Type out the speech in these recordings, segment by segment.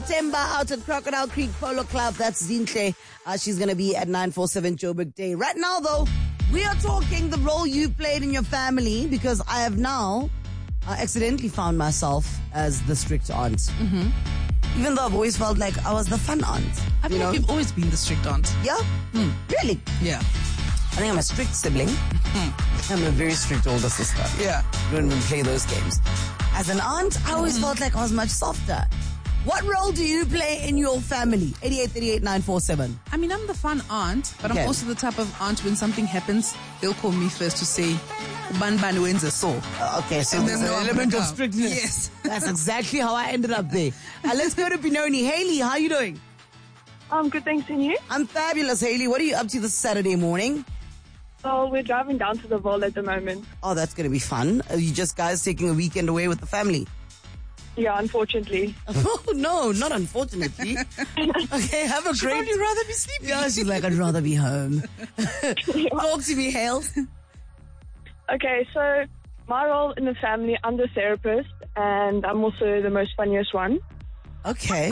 September out at Crocodile Creek Polo Club. That's Zinhle. She's going to be at 947 Joburg Day. Right now, though, we are talking the role you played in your family, because I have now accidentally found myself as the strict aunt. Mm-hmm. Even though I've always felt like I was the fun aunt. I feel like you've always been the strict aunt. Yeah? Really? Yeah. I think I'm a strict sibling. I'm a very strict older sister. Yeah. Don't even play those games. As an aunt, I always felt like I was much softer. What role do you play in your family? 8838-947. I mean, I'm the fun aunt, but Okay. I'm also the type of aunt when something happens, they'll call me first to say, Ban wins a so. Okay, so And there's then an no, I'm element gonna of come. strictness. Yes. That's exactly how I ended up there. Let's go to Benoni. Haley, how are you doing? I'm good, thanks, and you? I'm fabulous, Haley. What are you up to this Saturday morning? Oh, we're driving down to the Vaal at the moment. Oh, that's going to be fun. Are you just guys taking a weekend away with the family? Yeah, unfortunately. Oh, no, not unfortunately. Okay, have a great... You'd rather be sleeping. Yeah, she's like, I'd rather be home. Talk to me, Hales. Okay, so my role in the family, I'm the therapist, and I'm also the most funniest one. Okay.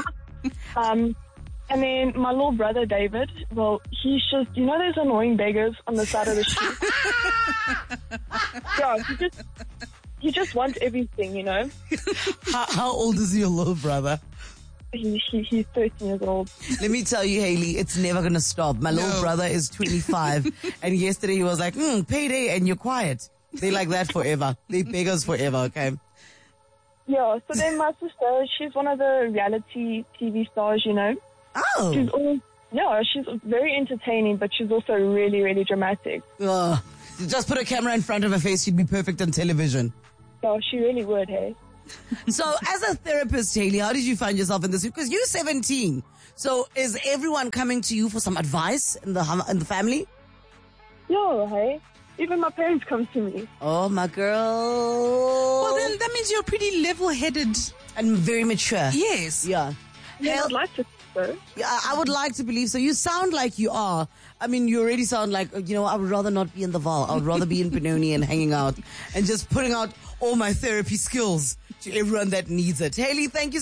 And then my little brother, David, well, he's just, you know those annoying beggars on the side of the street? Yeah, he just wants everything, you know? How old is your little brother? He's 13 years old. Let me tell you, Haley, it's never going to stop. My little brother is 25, and yesterday he was like, payday, and you're quiet. They like that forever. They beg us forever, okay? Yeah, so then my sister, she's one of the reality TV stars, you know? Oh. She's always, she's very entertaining, but she's also really, really dramatic. Just put a camera in front of her face, she'd be perfect on television. Yeah, she really would, hey? So, as a therapist, Haley, how did you find yourself in this? Because you're 17. So, is everyone coming to you for some advice in the family? Yeah, hey? Even my parents come to me. Oh, my girl. Well, then that means you're pretty level-headed. And very mature. Yes. Yeah. Yeah, I'd like to think so. Yeah, I would like to believe so. You sound like you are. I mean, you already sound like, I would rather not be in the Vaal. I would rather be in Benoni and hanging out and just putting out all my therapy skills to everyone that needs it. Haley, thank you so